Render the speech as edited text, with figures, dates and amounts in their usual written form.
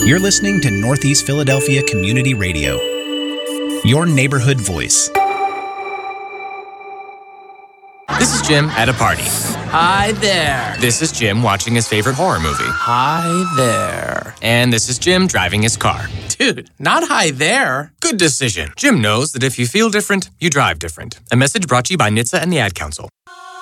You're listening to Northeast Philadelphia Community Radio, your neighborhood voice. This is Jim at a party. Hi there. This is Jim watching his favorite horror movie. Hi there. And this is Jim driving his car. Dude, not hi there. Good decision. Jim knows that if you feel different, you drive different. A message brought to you by NHTSA and the Ad Council.